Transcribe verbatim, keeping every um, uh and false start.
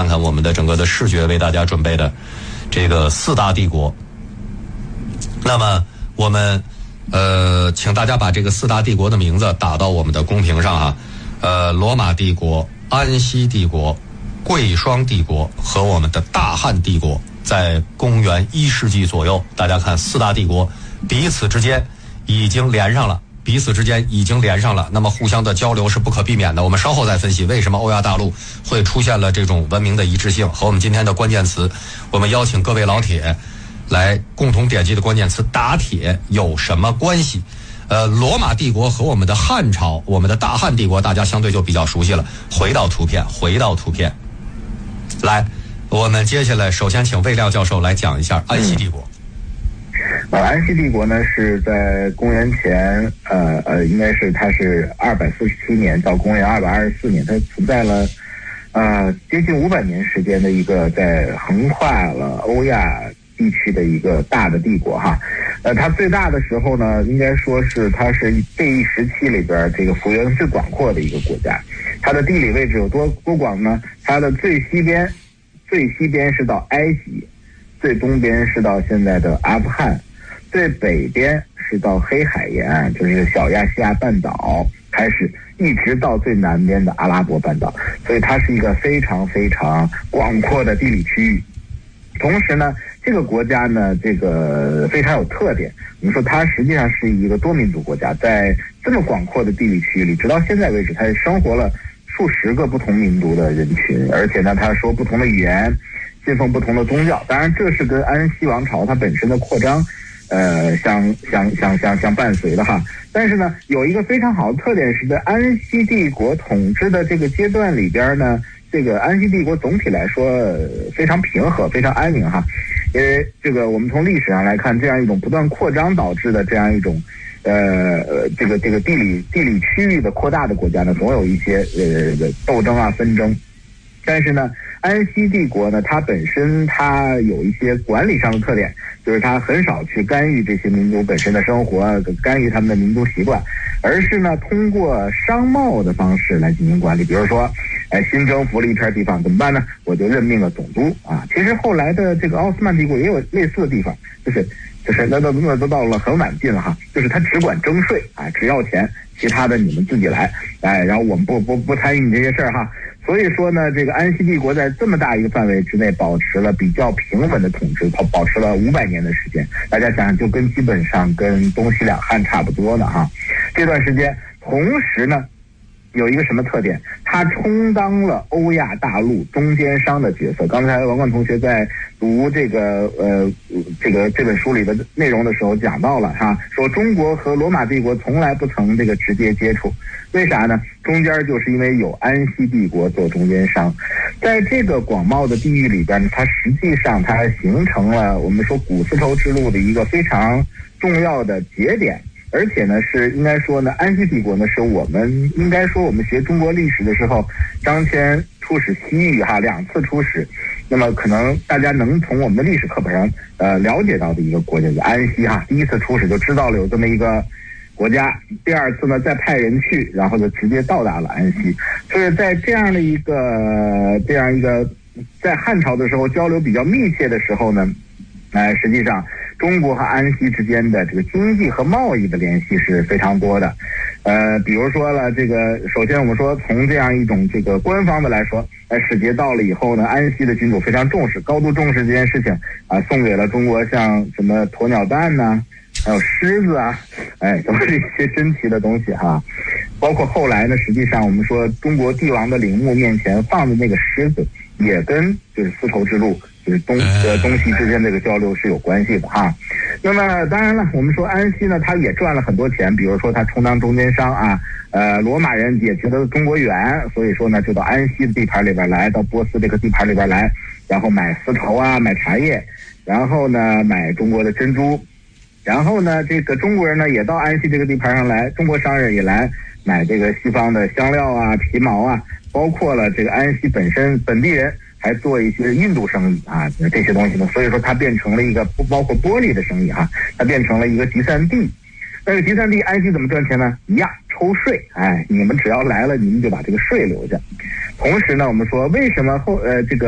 看看我们的整个的视觉为大家准备的这个四大帝国。那么我们呃，请大家把这个四大帝国的名字打到我们的公屏上啊。呃，罗马帝国、安息帝国、贵霜帝国和我们的大汉帝国，在公元一世纪左右，大家看四大帝国彼此之间已经连上了，彼此之间已经连上了，那么互相的交流是不可避免的。我们稍后再分析为什么欧亚大陆会出现了这种文明的一致性，和我们今天的关键词，我们邀请各位老铁来共同点击的关键词打铁有什么关系？呃，罗马帝国和我们的汉朝，我们的大汉帝国，大家相对就比较熟悉了。回到图片，回到图片，来，我们接下来首先请魏亮教授来讲一下安息帝国。 呃，安息帝国呢是在公元前呃呃，应该是它是二百四十七年到公元二百二十四年，它存在了呃接近五百年时间的一个在横跨了欧亚地区的一个大的帝国哈。呃，它最大的时候呢，应该说是它是这一时期里边这个幅员最广阔的一个国家。它的地理位置有多多广呢？它的最西边，最西边是到埃及，最东边是到现在的阿富汗，最北边是到黑海沿岸，就是小亚细亚半岛开始，一直到最南边的阿拉伯半岛。所以它是一个非常非常广阔的地理区域。同时呢，这个国家呢，这个非常有特点。我们说它实际上是一个多民族国家，在这么广阔的地理区域里，直到现在为止，它是生活了数十个不同民族的人群，而且呢，他说不同的语言，信奉不同的宗教。当然，这是跟安息王朝它本身的扩张，呃，相相相相相伴随的哈。但是呢，有一个非常好的特点是在安息帝国统治的这个阶段里边呢。这个安息帝国总体来说非常平和，非常安宁哈，因为这个我们从历史上来看，这样一种不断扩张导致的这样一种，呃呃这个这个地理地理区域的扩大的国家呢，总有一些呃斗争啊纷争。但是呢，安息帝国呢，它本身它有一些管理上的特点，就是它很少去干预这些民族本身的生活，干预他们的民族习惯，而是呢通过商贸的方式来进行管理。比如说，哎，新征服了一片地方怎么办呢？我就任命了总督啊。其实后来的这个奥斯曼帝国也有类似的地方，就是就是那都那都到了很晚近了哈，就是他只管征税啊，只要钱，其他的你们自己来，哎，然后我们不不不参与你这些事儿哈。所以说呢，这个安息帝国在这么大一个范围之内保持了比较平稳的统治，保保持了五百年的时间。大家想想，就跟基本上跟东西两汉差不多呢哈。这段时间，同时呢，有一个什么特点？它充当了欧亚大陆中间商的角色。刚才王冠同学在读这个呃这个这本书里的内容的时候讲到了哈，说中国和罗马帝国从来不曾这个直接接触，为啥呢？中间就是因为有安息帝国做中间商，在这个广袤的地域里边，它实际上它形成了我们说古丝绸之路的一个非常重要的节点。而且呢，是应该说呢，安息帝国呢，是我们应该说我们学中国历史的时候，张骞出使西域哈，两次出使，那么可能大家能从我们的历史课本上呃了解到的一个国家叫安息哈。第一次出使就知道了有这么一个国家，第二次呢再派人去，然后就直接到达了安息。所以在这样的一个这样一个在汉朝的时候交流比较密切的时候呢，呃，实际上中国和安息之间的这个经济和贸易的联系是非常多的。呃，比如说了，这个首先我们说从这样一种这个官方的来说，呃，使节到了以后呢，安息的君主非常重视，高度重视这件事情啊，送给了中国像什么鸵鸟蛋呐、啊，还有狮子啊，哎，都是一些珍奇的东西哈。包括后来呢，实际上我们说中国帝王的陵墓面前放的那个狮子，也跟就是丝绸之路。就是东呃东西之间这个交流是有关系的哈。那么当然了，我们说安息呢，他也赚了很多钱，比如说他充当中间商啊，呃，罗马人也觉得中国远，所以说呢，就到安息的地盘里边来，到波斯这个地盘里边来，然后买丝绸啊，买茶叶，然后呢买中国的珍珠，然后呢这个中国人呢也到安息这个地盘上来，中国商人也来买这个西方的香料啊、皮毛啊，包括了这个安息本身本地人。还做一些印度生意啊，这些东西呢，所以说它变成了一个不包括玻璃的生意哈、啊，它变成了一个集散地。但是集散地安息怎么赚钱呢？一样抽税，哎，你们只要来了，你们就把这个税留下。同时呢，我们说为什么后呃这个。